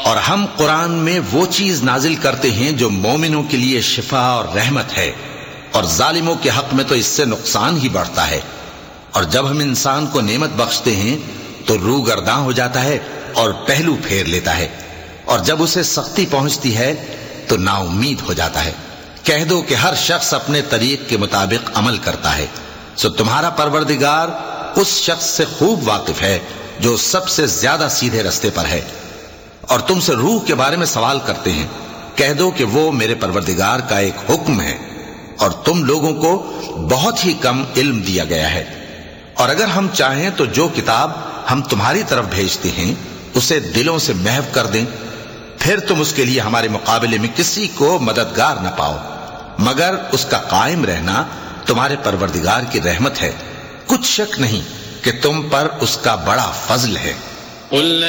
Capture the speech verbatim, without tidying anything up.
और हम कुरान में वो चीज नाजिल करते हैं जो मोमिनों के लिए शिफा और रहमत है, और जालिमों के हक में तो इससे नुकसान ही बढ़ता है। और जब हम इंसान को नेमत बख्शते हैं तो रू गर्दां हो जाता है और पहलू फेर लेता है, और जब उसे सख्ती पहुंचती है तो नाउम्मीद हो जाता है। कह दो कि हर शख्स अपने तरीक के मुताबिक अमल करता है, सो तुम्हारा परवरदिगार उस शख्स से खूब वाकिफ है जो सबसे ज्यादा सीधे रास्ते पर है। और तुमसे रूह के बारे में सवाल करते हैं, कह दो कि वो मेरे परवरदिगार का एक हुक्म है और तुम लोगों को बहुत ही कम इल्म दिया गया है। और अगर हम चाहें तो जो किताब हम तुम्हारी तरफ भेजते हैं उसे दिलों से महव कर दें, फिर तुम उसके लिए हमारे मुकाबले में किसी को मददगार न पाओ, मगर उसका कायम रहना तुम्हारे परवरदिगार की रहमत है। कुछ शक नहीं कि तुम पर उसका बड़ा फजल है।